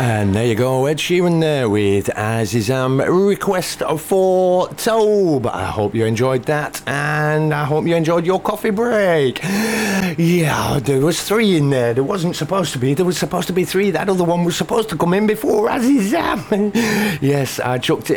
And there you go, Ed Sheeran there with Azizam request for Tobe. I hope you enjoyed that, and I hope you enjoyed your coffee break. Yeah, there was 3 in there. There wasn't supposed to be. There was supposed to be 3. That other one was supposed to come in before Azizam. Yes, I chucked it